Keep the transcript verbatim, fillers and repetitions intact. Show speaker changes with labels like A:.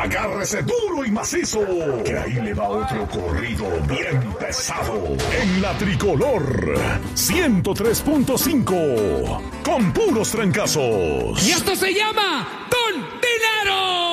A: Agárrese duro y macizo, que ahí le va otro corrido bien pesado. En la Tricolor ciento tres punto cinco, con puros trancazos.
B: Y esto se llama Don Dinero.